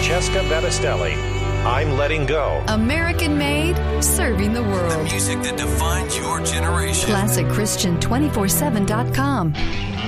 Francesca Battistelli. I'm Letting Go. American made, serving the world. The music that defines your generation. ClassicChristian247.com.